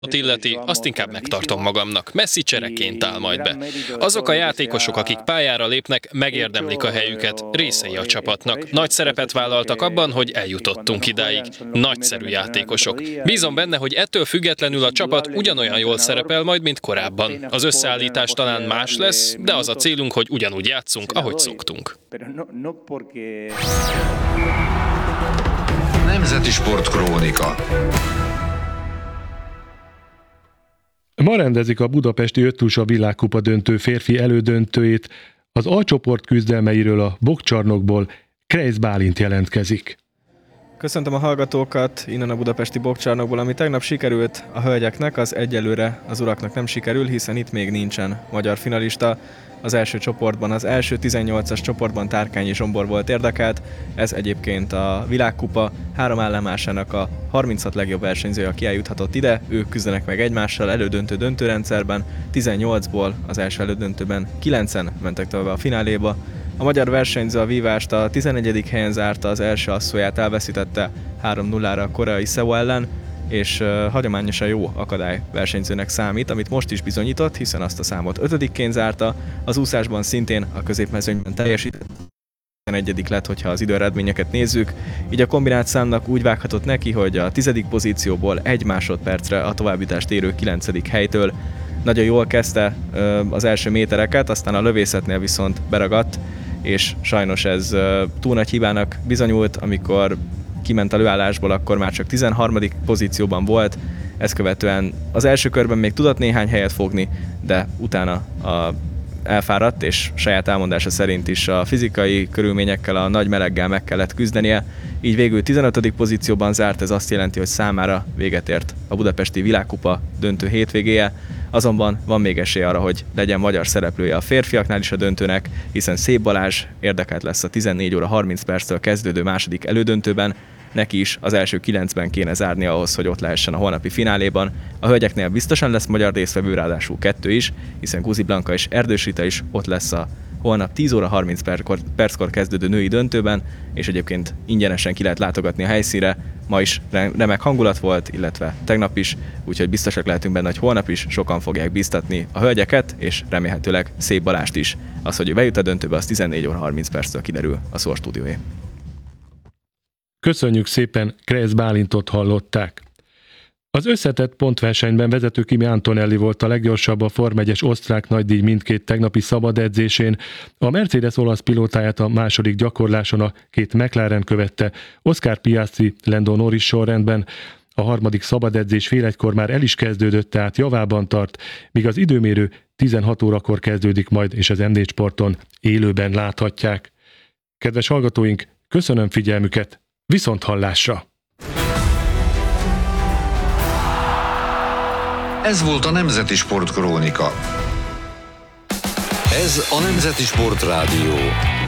illeti, azt inkább megtartom magamnak. Messi csereként áll majd be. Azok a játékosok, akik pályára lépnek, megérdemlik a helyüket, részei a csapatnak. Nagy szerepet vállaltak abban, hogy eljutottunk idáig. Nagyszerű játékosok. Bízom benne, hogy ettől függetlenül a csapat ugyanolyan jól szerepel majd, mint korábban. Az összeállítás talán más lesz, de az a célunk, hogy ugyanúgy játszunk, ahogy szoktunk. Nemzeti Sportkrónika. Ma rendezik a budapesti öttúsa világkupa döntő férfi elődöntőjét. Az alcsoport küzdelmeiről a Bokcsarnokból Kreisz Bálint jelentkezik. Köszöntöm a hallgatókat innen a budapesti Bokcsarnokból, ami tegnap sikerült a hölgyeknek, az egyelőre az uraknak nem sikerül, hiszen itt még nincsen magyar finalista. Az első csoportban, az első 18-as csoportban Tárkányi Zsombor volt érdekelt, ez egyébként a világkupa 3 állomásának a 36 legjobb versenyzője, aki eljuthatott ide, ők küzdenek meg egymással elődöntő döntőrendszerben, 18-ból az első elődöntőben 9-en mentek tovább a fináléba. A magyar versenyző a vívást a 11. helyen zárta, az első asszóját elveszítette 3-0-ra a koreai Seo ellen, és hagyományosan jó akadály versenyzőnek számít, amit most is bizonyított, hiszen azt a számot 5-ként zárta, az úszásban szintén a középmezőnyben teljesített, 11. lett, hogyha az időeredményeket nézzük, így a kombinált számnak úgy vághatott neki, hogy a 10. pozícióból 1 másodpercre a továbbjutást érő 9. helytől nagyon jól kezdte az első métereket, aztán a lövészetnél viszont beragadt, és sajnos ez túl nagy hibának bizonyult, amikor kiment a lőállásból, akkor már csak 13. pozícióban volt, ezt követően az első körben még tudott néhány helyet fogni, de utána elfáradt, és saját elmondása szerint is a fizikai körülményekkel, a nagy meleggel meg kellett küzdenie, így végül 15. pozícióban zárt, ez azt jelenti, hogy számára véget ért a budapesti világkupa döntő hétvégéje, azonban van még esély arra, hogy legyen magyar szereplője a férfiaknál is a döntőnek, hiszen Szép Balázs érdekelt lesz a 14 óra 30 perctől kezdődő második elődöntőben, neki is az első 9-ben kéne zárni ahhoz, hogy ott lehessen a holnapi fináléban. A hölgyeknél biztosan lesz magyar résztvevő, ráadásul 2 is, hiszen Guzi Blanka és Erdős Rita is ott lesz a holnap 10 óra 30 perckor kezdődő női döntőben, és egyébként ingyenesen ki lehet látogatni a helyszínre. Ma is remek hangulat volt, illetve tegnap is, úgyhogy biztosak lehetünk benne, hogy holnap is sokan fogják bíztatni a hölgyeket, és remélhetőleg Szép Balást is. Az, hogy ő bejut a döntőbe, az 14 óra 30 perctől kiderül a Szor stúdióé. Köszönjük szépen, Kreisz Bálintot hallották. Az összetett pontversenyben vezető Kimi Antonelli volt a leggyorsabb a Form 1-es osztrák nagydíj mindkét tegnapi szabad edzésén. A Mercedes olasz pilótáját a második gyakorláson a 2 McLaren követte, Oscar Piastri, Lando Norris sorrendben. A harmadik szabad edzés fél egykor már el is kezdődött, tehát javában tart, míg az időmérő 16 órakor kezdődik majd, és az M4 Sporton élőben láthatják. Kedves hallgatóink, köszönöm figyelmüket! Viszont hallásra! Ez volt a Nemzeti Sportkrónika. Ez a Nemzeti Sport Rádió.